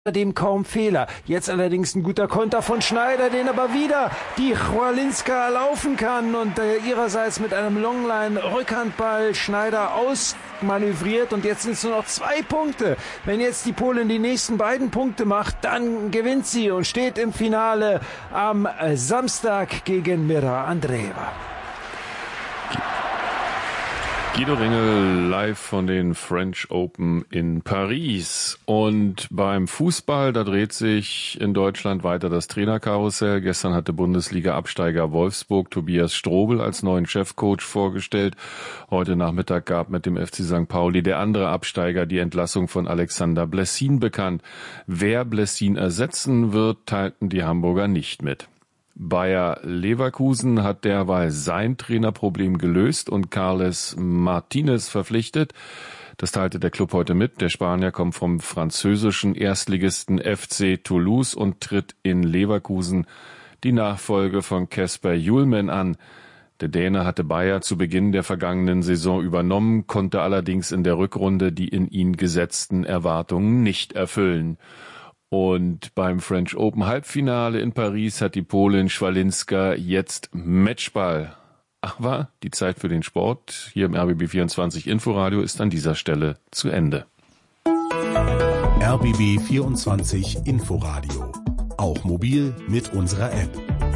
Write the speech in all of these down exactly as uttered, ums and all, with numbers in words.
Dem kaum Fehler. Jetzt allerdings ein guter Konter von Schneider, den aber wieder die Chwalinska laufen kann und äh, ihrerseits mit einem Longline-Rückhandball Schneider ausmanövriert und jetzt sind es nur noch zwei Punkte. Wenn jetzt die Polin die nächsten beiden Punkte macht, dann gewinnt sie und steht im Finale am äh, Samstag gegen Mira Andreeva. Guido Ringel live von den French Open in Paris. Und beim Fußball, da dreht sich in Deutschland weiter das Trainerkarussell. Gestern hatte Bundesliga-Absteiger Wolfsburg Tobias Strobel als neuen Chefcoach vorgestellt. Heute Nachmittag gab mit dem F C Sankt Pauli der andere Absteiger die Entlassung von Alexander Blessin bekannt. Wer Blessin ersetzen wird, teilten die Hamburger nicht mit. Bayer Leverkusen hat derweil sein Trainerproblem gelöst und Carles Martinez verpflichtet. Das teilte der Club heute mit. Der Spanier kommt vom französischen Erstligisten F C Toulouse und tritt in Leverkusen die Nachfolge von Kasper Hjulmand an. Der Däne hatte Bayer zu Beginn der vergangenen Saison übernommen, konnte allerdings in der Rückrunde die in ihn gesetzten Erwartungen nicht erfüllen. Und beim French Open Halbfinale in Paris hat die Polin Chwalinska jetzt Matchball. Aber die Zeit für den Sport hier im R B B vierundzwanzig Inforadio ist an dieser Stelle zu Ende. R B B vierundzwanzig Inforadio. Auch mobil mit unserer App.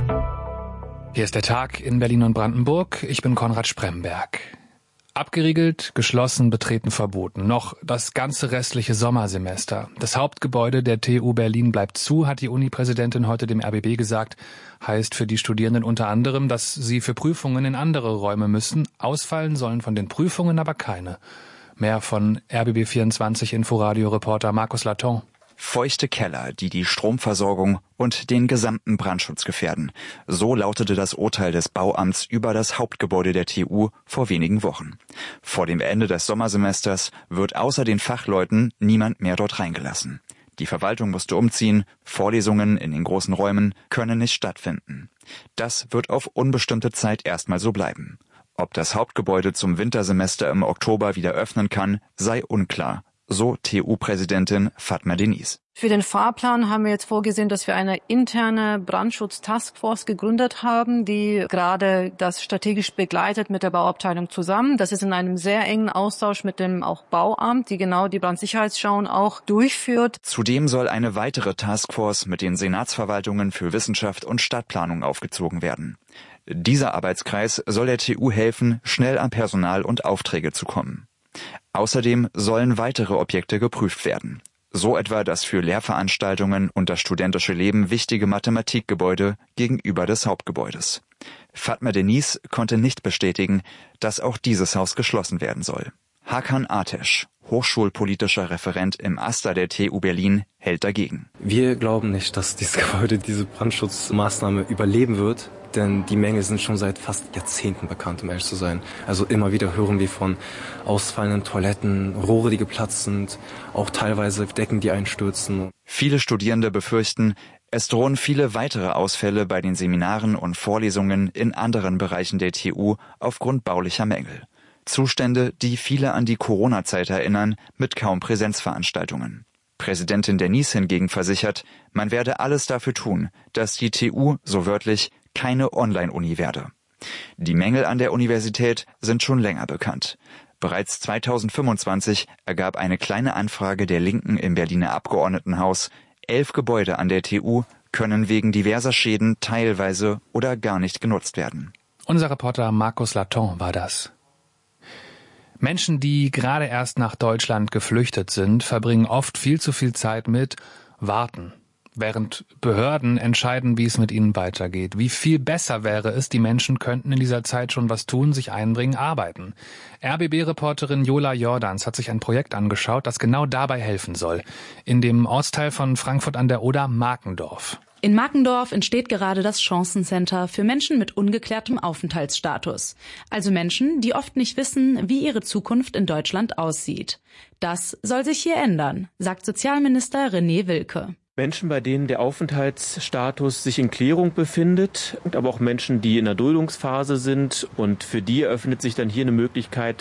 Hier ist der Tag in Berlin und Brandenburg. Ich bin Konrad Spremberg. Abgeriegelt, geschlossen, betreten verboten. Noch das ganze restliche Sommersemester. Das Hauptgebäude der T U Berlin bleibt zu, hat die Uni-Präsidentin heute dem R B B gesagt. Heißt für die Studierenden unter anderem, dass sie für Prüfungen in andere Räume müssen. Ausfallen sollen von den Prüfungen aber keine. Mehr von R B B vierundzwanzig Inforadio-Reporter Markus Laton. Feuchte Keller, die die Stromversorgung und den gesamten Brandschutz gefährden. So lautete das Urteil des Bauamts über das Hauptgebäude der T U vor wenigen Wochen. Vor dem Ende des Sommersemesters wird außer den Fachleuten niemand mehr dort reingelassen. Die Verwaltung musste umziehen, Vorlesungen in den großen Räumen können nicht stattfinden. Das wird auf unbestimmte Zeit erstmal so bleiben. Ob das Hauptgebäude zum Wintersemester im Oktober wieder öffnen kann, sei unklar. So T U-Präsidentin Fatma Deniz. Für den Fahrplan haben wir jetzt vorgesehen, dass wir eine interne Brandschutz-Taskforce gegründet haben, die gerade das strategisch begleitet mit der Bauabteilung zusammen. Das ist in einem sehr engen Austausch mit dem auch Bauamt, die genau die Brandsicherheitsschauen auch durchführt. Zudem soll eine weitere Taskforce mit den Senatsverwaltungen für Wissenschaft und Stadtplanung aufgezogen werden. Dieser Arbeitskreis soll der T U helfen, schnell an Personal und Aufträge zu kommen. Außerdem sollen weitere Objekte geprüft werden. So etwa das für Lehrveranstaltungen und das studentische Leben wichtige Mathematikgebäude gegenüber des Hauptgebäudes. Fatma Deniz konnte nicht bestätigen, dass auch dieses Haus geschlossen werden soll. Hakan Ateş, hochschulpolitischer Referent im AStA der T U Berlin, hält dagegen. Wir glauben nicht, dass dieses Gebäude diese Brandschutzmaßnahme überleben wird. Denn die Mängel sind schon seit fast Jahrzehnten bekannt, um ehrlich zu sein. Also immer wieder hören wir von ausfallenden Toiletten, Rohre, die geplatzt sind, auch teilweise Decken, die einstürzen. Viele Studierende befürchten, es drohen viele weitere Ausfälle bei den Seminaren und Vorlesungen in anderen Bereichen der T U aufgrund baulicher Mängel. Zustände, die viele an die Corona-Zeit erinnern, mit kaum Präsenzveranstaltungen. Präsidentin Deniz hingegen versichert, man werde alles dafür tun, dass die T U, so wörtlich, keine Online-Uni werde. Die Mängel an der Universität sind schon länger bekannt. Bereits zweitausendfünfundzwanzig ergab eine kleine Anfrage der Linken im Berliner Abgeordnetenhaus, elf Gebäude an der T U können wegen diverser Schäden teilweise oder gar nicht genutzt werden. Unser Reporter Markus Laton war das. Menschen, die gerade erst nach Deutschland geflüchtet sind, verbringen oft viel zu viel Zeit mit Warten. Während Behörden entscheiden, wie es mit ihnen weitergeht. Wie viel besser wäre es, die Menschen könnten in dieser Zeit schon was tun, sich einbringen, arbeiten. R B B-Reporterin Jola Jordans hat sich ein Projekt angeschaut, das genau dabei helfen soll. In dem Ortsteil von Frankfurt an der Oder, Markendorf. In Markendorf entsteht gerade das Chancencenter für Menschen mit ungeklärtem Aufenthaltsstatus. Also Menschen, die oft nicht wissen, wie ihre Zukunft in Deutschland aussieht. Das soll sich hier ändern, sagt Sozialminister René Wilke. Menschen, bei denen der Aufenthaltsstatus sich in Klärung befindet, aber auch Menschen, die in der Duldungsphase sind. Und für die eröffnet sich dann hier eine Möglichkeit,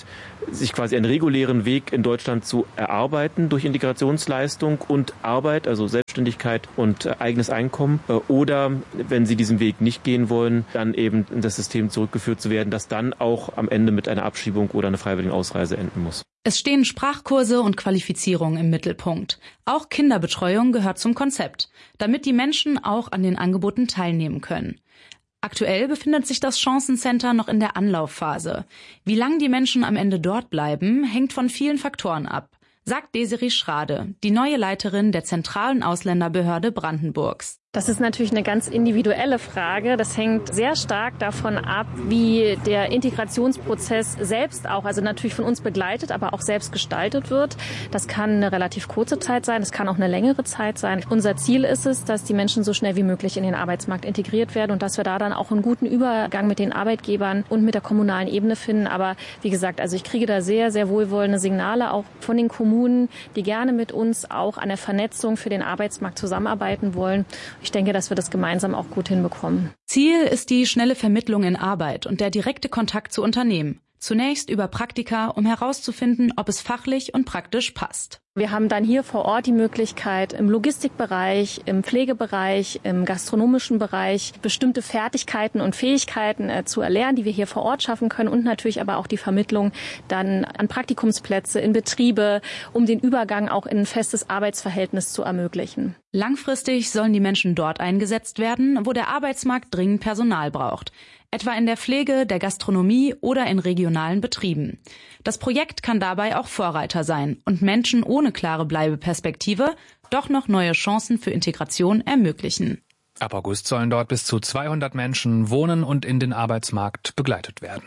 sich quasi einen regulären Weg in Deutschland zu erarbeiten durch Integrationsleistung und Arbeit, also Selbstständigkeit und äh, eigenes Einkommen. Äh, oder wenn sie diesen Weg nicht gehen wollen, dann eben in das System zurückgeführt zu werden, das dann auch am Ende mit einer Abschiebung oder einer freiwilligen Ausreise enden muss. Es stehen Sprachkurse und Qualifizierung im Mittelpunkt. Auch Kinderbetreuung gehört zum Konzept, damit die Menschen auch an den Angeboten teilnehmen können. Aktuell befindet sich das Chancencenter noch in der Anlaufphase. Wie lange die Menschen am Ende dort bleiben, hängt von vielen Faktoren ab, sagt Desiree Schrade, die neue Leiterin der zentralen Ausländerbehörde Brandenburgs. Das ist natürlich eine ganz individuelle Frage. Das hängt sehr stark davon ab, wie der Integrationsprozess selbst auch, also natürlich von uns begleitet, aber auch selbst gestaltet wird. Das kann eine relativ kurze Zeit sein, das kann auch eine längere Zeit sein. Unser Ziel ist es, dass die Menschen so schnell wie möglich in den Arbeitsmarkt integriert werden und dass wir da dann auch einen guten Übergang mit den Arbeitgebern und mit der kommunalen Ebene finden. Aber wie gesagt, also ich kriege da sehr, sehr wohlwollende Signale auch von den Kommunen, die gerne mit uns auch an der Vernetzung für den Arbeitsmarkt zusammenarbeiten wollen. Ich denke, dass wir das gemeinsam auch gut hinbekommen. Ziel ist die schnelle Vermittlung in Arbeit und der direkte Kontakt zu Unternehmen. Zunächst über Praktika, um herauszufinden, ob es fachlich und praktisch passt. Wir haben dann hier vor Ort die Möglichkeit, im Logistikbereich, im Pflegebereich, im gastronomischen Bereich bestimmte Fertigkeiten und Fähigkeiten äh, zu erlernen, die wir hier vor Ort schaffen können und natürlich aber auch die Vermittlung dann an Praktikumsplätze in Betriebe, um den Übergang auch in ein festes Arbeitsverhältnis zu ermöglichen. Langfristig sollen die Menschen dort eingesetzt werden, wo der Arbeitsmarkt dringend Personal braucht. Etwa in der Pflege, der Gastronomie oder in regionalen Betrieben. Das Projekt kann dabei auch Vorreiter sein und Menschen ohne klare Bleibeperspektive doch noch neue Chancen für Integration ermöglichen. Ab August sollen dort bis zu zweihundert Menschen wohnen und in den Arbeitsmarkt begleitet werden.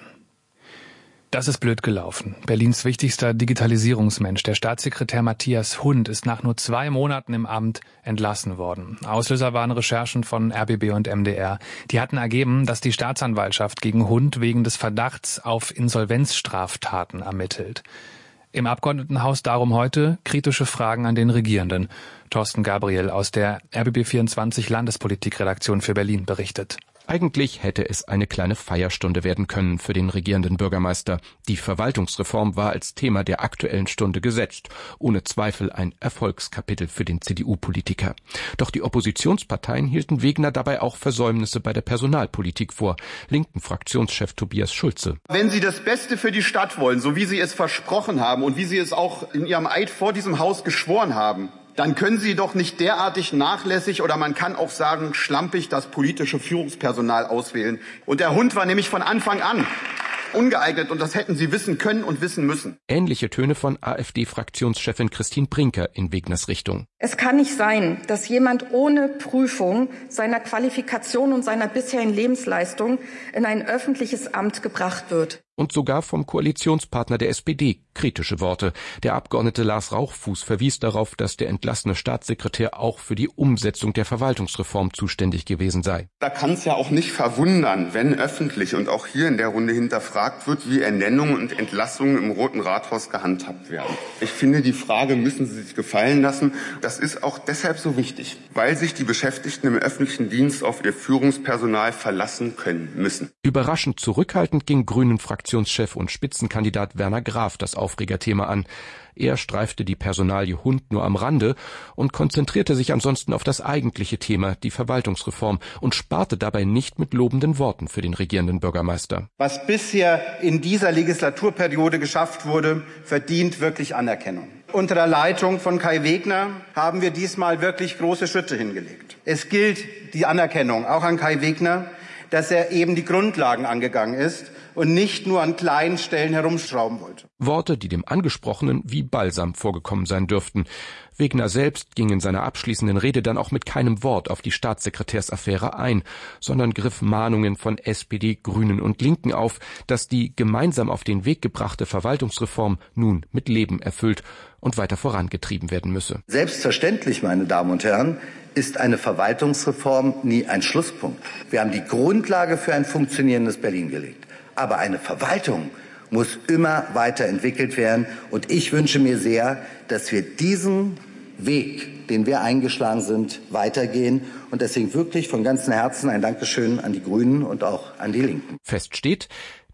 Das ist blöd gelaufen. Berlins wichtigster Digitalisierungsmensch, der Staatssekretär Matthias Hund, ist nach nur zwei Monaten im Amt entlassen worden. Auslöser waren Recherchen von R B B und M D R. Die hatten ergeben, dass die Staatsanwaltschaft gegen Hund wegen des Verdachts auf Insolvenzstraftaten ermittelt. Im Abgeordnetenhaus darum heute kritische Fragen an den Regierenden. Thorsten Gabriel aus der R B B vierundzwanzig Landespolitikredaktion für Berlin berichtet. Eigentlich hätte es eine kleine Feierstunde werden können für den regierenden Bürgermeister. Die Verwaltungsreform war als Thema der Aktuellen Stunde gesetzt. Ohne Zweifel ein Erfolgskapitel für den C D U-Politiker. Doch die Oppositionsparteien hielten Wegner dabei auch Versäumnisse bei der Personalpolitik vor. Linken Fraktionschef Tobias Schulze. Wenn Sie das Beste für die Stadt wollen, so wie Sie es versprochen haben und wie Sie es auch in Ihrem Eid vor diesem Haus geschworen haben, dann können Sie doch nicht derartig nachlässig oder man kann auch sagen schlampig das politische Führungspersonal auswählen. Und der Hund war nämlich von Anfang an ungeeignet und das hätten Sie wissen können und wissen müssen. Ähnliche Töne von AfD-Fraktionschefin Christine Brinker in Wegners Richtung. Es kann nicht sein, dass jemand ohne Prüfung seiner Qualifikation und seiner bisherigen Lebensleistung in ein öffentliches Amt gebracht wird. Und sogar vom Koalitionspartner der S P D kritische Worte. Der Abgeordnete Lars Rauchfuß verwies darauf, dass der entlassene Staatssekretär auch für die Umsetzung der Verwaltungsreform zuständig gewesen sei. Da kann es ja auch nicht verwundern, wenn öffentlich und auch hier in der Runde hinterfragt wird, wie Ernennungen und Entlassungen im Roten Rathaus gehandhabt werden. Ich finde, die Frage müssen Sie sich gefallen lassen. Das ist auch deshalb so wichtig, weil sich die Beschäftigten im öffentlichen Dienst auf ihr Führungspersonal verlassen können müssen. Überraschend zurückhaltend ging Grünen Fraktionschef und Spitzenkandidat Werner Graf das Aufregerthema an. Er streifte die Personalie Hund nur am Rande und konzentrierte sich ansonsten auf das eigentliche Thema, die Verwaltungsreform, und sparte dabei nicht mit lobenden Worten für den regierenden Bürgermeister. Was bisher in dieser Legislaturperiode geschafft wurde, verdient wirklich Anerkennung. Unter der Leitung von Kai Wegner haben wir diesmal wirklich große Schritte hingelegt. Es gilt die Anerkennung auch an Kai Wegner, dass er eben die Grundlagen angegangen ist und nicht nur an kleinen Stellen herumschrauben wollte. Worte, die dem Angesprochenen wie Balsam vorgekommen sein dürften. Wegner selbst ging in seiner abschließenden Rede dann auch mit keinem Wort auf die Staatssekretärsaffäre ein, sondern griff Mahnungen von S P D, Grünen und Linken auf, dass die gemeinsam auf den Weg gebrachte Verwaltungsreform nun mit Leben erfüllt und weiter vorangetrieben werden müsse. Selbstverständlich, meine Damen und Herren, ist eine Verwaltungsreform nie ein Schlusspunkt. Wir haben die Grundlage für ein funktionierendes Berlin gelegt. Aber eine Verwaltung muss immer weiterentwickelt werden. Und ich wünsche mir sehr, dass wir diesen Weg, den wir eingeschlagen sind, weitergehen. Und deswegen wirklich von ganzem Herzen ein Dankeschön an die Grünen und auch an die Linken. Fest steht,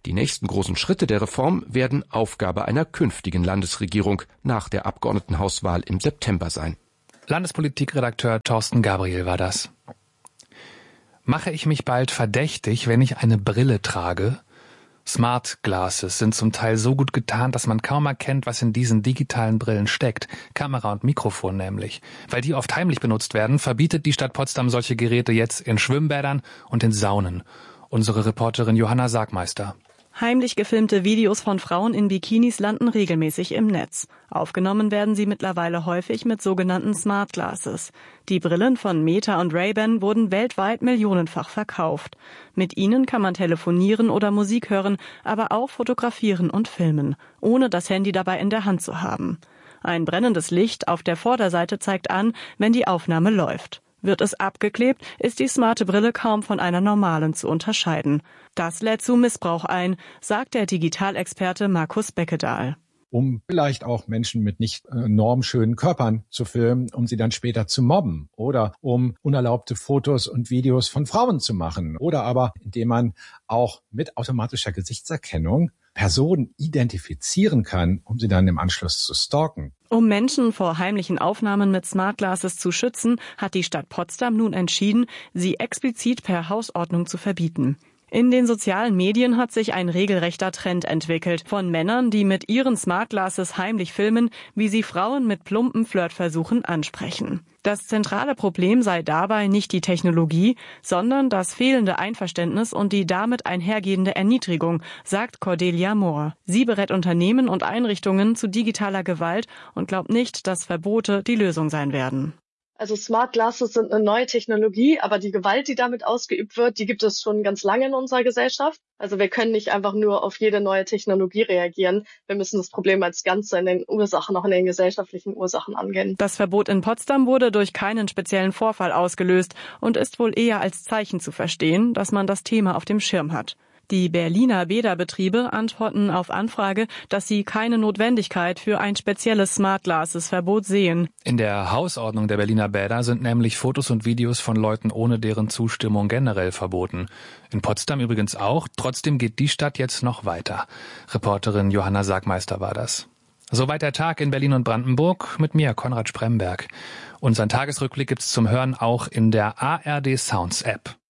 Die nächsten großen Schritte der Reform werden Aufgabe einer künftigen Landesregierung nach der Abgeordnetenhauswahl im September sein. Landespolitikredakteur Thorsten Gabriel war das. Mache ich mich bald verdächtig, wenn ich eine Brille trage? Smart Glasses sind zum Teil so gut getarnt, dass man kaum erkennt, was in diesen digitalen Brillen steckt. Kamera und Mikrofon nämlich. Weil die oft heimlich benutzt werden, verbietet die Stadt Potsdam solche Geräte jetzt in Schwimmbädern und in Saunen. Unsere Reporterin Johanna Sargmeister. Heimlich gefilmte Videos von Frauen in Bikinis landen regelmäßig im Netz. Aufgenommen werden sie mittlerweile häufig mit sogenannten Smart Glasses. Die Brillen von Meta und Ray-Ban wurden weltweit millionenfach verkauft. Mit ihnen kann man telefonieren oder Musik hören, aber auch fotografieren und filmen, ohne das Handy dabei in der Hand zu haben. Ein brennendes Licht auf der Vorderseite zeigt an, wenn die Aufnahme läuft. Wird es abgeklebt, ist die smarte Brille kaum von einer normalen zu unterscheiden. Das lädt zu Missbrauch ein, sagt der Digitalexperte Markus Beckedahl. Um vielleicht auch Menschen mit nicht äh, normschönen Körpern zu filmen, um sie dann später zu mobben oder um unerlaubte Fotos und Videos von Frauen zu machen oder aber indem man auch mit automatischer Gesichtserkennung Personen identifizieren kann, um sie dann im Anschluss zu stalken. Um Menschen vor heimlichen Aufnahmen mit Smart Glasses zu schützen, hat die Stadt Potsdam nun entschieden, sie explizit per Hausordnung zu verbieten. In den sozialen Medien hat sich ein regelrechter Trend entwickelt von Männern, die mit ihren Smart Glasses heimlich filmen, wie sie Frauen mit plumpen Flirtversuchen ansprechen. Das zentrale Problem sei dabei nicht die Technologie, sondern das fehlende Einverständnis und die damit einhergehende Erniedrigung, sagt Cordelia Mohr. Sie berät Unternehmen und Einrichtungen zu digitaler Gewalt und glaubt nicht, dass Verbote die Lösung sein werden. Also Smart Glasses sind eine neue Technologie, aber die Gewalt, die damit ausgeübt wird, die gibt es schon ganz lange in unserer Gesellschaft. Also wir können nicht einfach nur auf jede neue Technologie reagieren. Wir müssen das Problem als Ganze in den Ursachen, auch in den gesellschaftlichen Ursachen angehen. Das Verbot in Potsdam wurde durch keinen speziellen Vorfall ausgelöst und ist wohl eher als Zeichen zu verstehen, dass man das Thema auf dem Schirm hat. Die Berliner Bäderbetriebe antworten auf Anfrage, dass sie keine Notwendigkeit für ein spezielles Smart Glasses Verbot sehen. In der Hausordnung der Berliner Bäder sind nämlich Fotos und Videos von Leuten ohne deren Zustimmung generell verboten. In Potsdam übrigens auch. Trotzdem geht die Stadt jetzt noch weiter. Reporterin Johanna Sargmeister war das. Soweit der Tag in Berlin und Brandenburg mit mir, Konrad Spremberg. Unseren Tagesrückblick gibt's zum Hören auch in der A R D Sounds App.